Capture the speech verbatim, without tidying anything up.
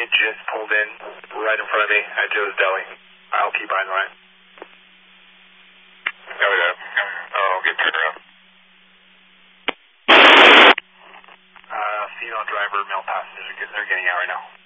just pulled in right in front of me at Joe's Deli. I'll keep behind the line. Oh, yeah. I'll get turned around. Uh, female driver, male passenger, they're getting out right now.